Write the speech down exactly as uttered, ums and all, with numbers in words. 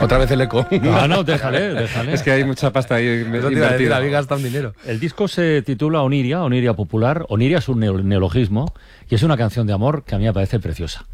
Otra vez el eco. Ah, no, déjale, déjale. Es que hay mucha pasta ahí invertida. Había gastado un dinero. El disco se titula Oniria, Oniria Popular. Oniria es un neo- neologismo y es una canción de amor que a mí me parece preciosa.